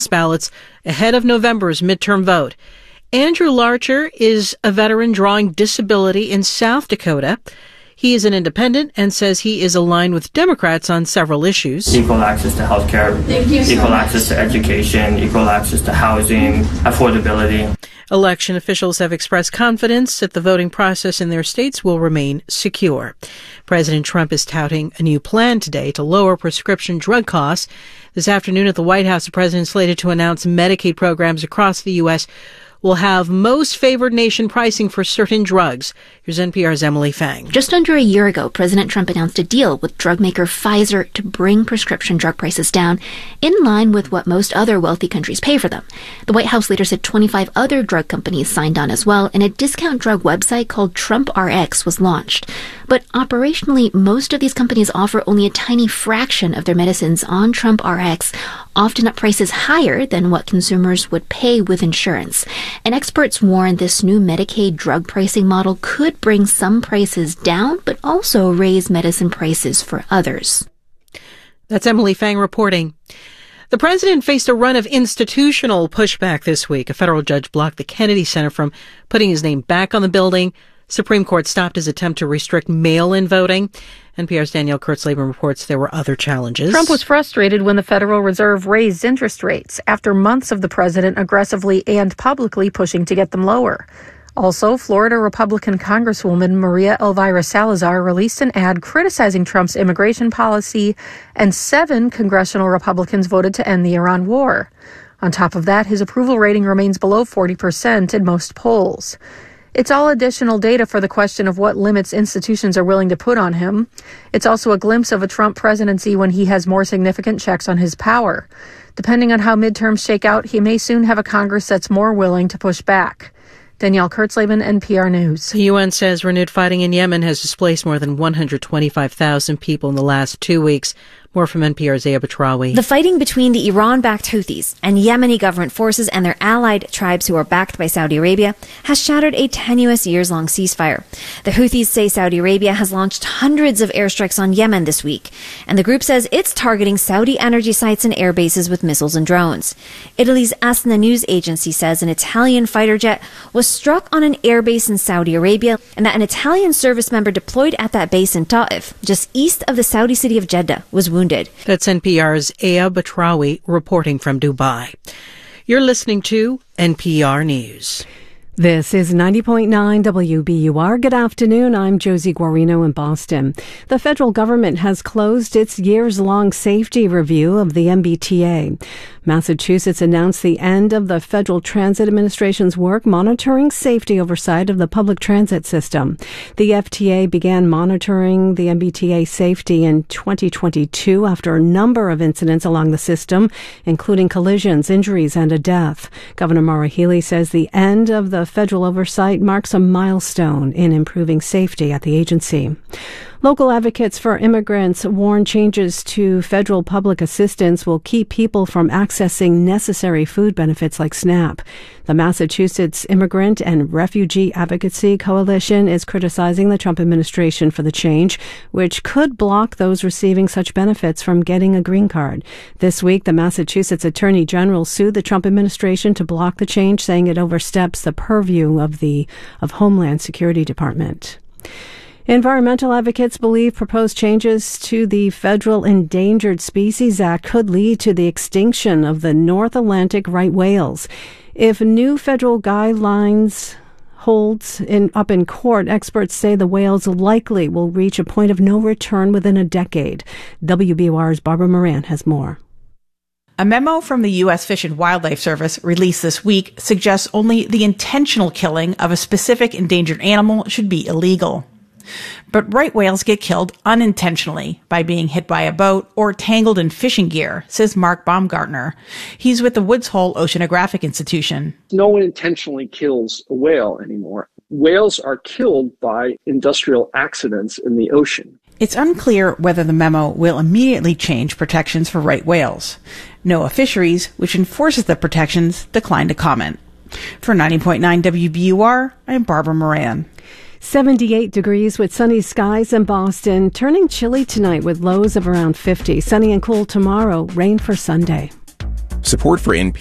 ballots ahead of November's midterm vote. Andrew Larcher is a veteran drawing disability in South Dakota. He is an independent and says he is aligned with Democrats on several issues. Equal access to health care, equal access to education, equal access to housing, affordability. Election officials have expressed confidence that the voting process in their states will remain secure. President Trump is touting a new plan today to lower prescription drug costs. This afternoon at the White House, the president is slated to announce Medicaid programs across the U.S. will have most favored nation pricing for certain drugs. Here's NPR's Emily Fang. Just under a year ago, President Trump announced a deal with drug maker Pfizer to bring prescription drug prices down in line with what most other wealthy countries pay for them. The White House later said 25 other drug companies signed on as well, and a discount drug website called TrumpRx was launched. But operationally, most of these companies offer only a tiny fraction of their medicines on TrumpRx, often at prices higher than what consumers would pay with insurance. And experts warn this new Medicaid drug pricing model could bring some prices down, but also raise medicine prices for others. That's Emily Fang reporting. The president faced a run of institutional pushback this week. A federal judge blocked the Kennedy Center from putting his name back on the building. Supreme Court stopped his attempt to restrict mail-in voting. NPR's Danielle Kurtzleben reports there were other challenges. Trump was frustrated when the Federal Reserve raised interest rates after months of the president aggressively and publicly pushing to get them lower. Also, Florida Republican Congresswoman Maria Elvira Salazar released an ad criticizing Trump's immigration policy, and 7 congressional Republicans voted to end the Iran war. On top of that, his approval rating remains below 40% in most polls. It's all additional data for the question of what limits institutions are willing to put on him. It's also a glimpse of a Trump presidency when he has more significant checks on his power. Depending on how midterms shake out, he may soon have a Congress that's more willing to push back. Danielle Kurtzleben, NPR News. The UN says renewed fighting in Yemen has displaced more than 125,000 people in the last 2 weeks. More from NPR's Aya Batrawi. The fighting between the Iran-backed Houthis and Yemeni government forces and their allied tribes who are backed by Saudi Arabia has shattered a tenuous years-long ceasefire. The Houthis say Saudi Arabia has launched hundreds of airstrikes on Yemen this week, and the group says it's targeting Saudi energy sites and air bases with missiles and drones. Italy's ASNA news agency says an Italian fighter jet was struck on an air base in Saudi Arabia, and that an Italian service member deployed at that base in Ta'if, just east of the Saudi city of Jeddah, was wounded. That's NPR's Aya Batrawi reporting from Dubai. You're listening to NPR News. This is 90.9 WBUR. Good afternoon. I'm Josie Guarino in Boston. The federal government has closed its years-long safety review of the MBTA. Massachusetts announced the end of the Federal Transit Administration's work monitoring safety oversight of the public transit system. The FTA began monitoring the MBTA safety in 2022 after a number of incidents along the system, including collisions, injuries, and a death. Governor Maura Healey says the end of the federal oversight marks a milestone in improving safety at the agency. Local advocates for immigrants warn changes to federal public assistance will keep people from accessing necessary food benefits like SNAP. The Massachusetts Immigrant and Refugee Advocacy Coalition is criticizing the Trump administration for the change, which could block those receiving such benefits from getting a green card. This week, the Massachusetts Attorney General sued the Trump administration to block the change, saying it oversteps the purview of Homeland Security Department. Environmental advocates believe proposed changes to the Federal Endangered Species Act could lead to the extinction of the North Atlantic right whales. If new federal guidelines holds up in court, experts say the whales likely will reach a point of no return within a decade. WBUR's Barbara Moran has more. A memo from the U.S. Fish and Wildlife Service released this week suggests only the intentional killing of a specific endangered animal should be illegal. But right whales get killed unintentionally by being hit by a boat or tangled in fishing gear, says Mark Baumgartner. He's with the Woods Hole Oceanographic Institution. No one intentionally kills a whale anymore. Whales are killed by industrial accidents in the ocean. It's unclear whether the memo will immediately change protections for right whales. NOAA Fisheries, which enforces the protections, declined to comment. For 90.9 WBUR, I'm Barbara Moran. 78 degrees with sunny skies in Boston, turning chilly tonight with lows of around 50. Sunny and cool tomorrow, rain for Sunday. Support for NPR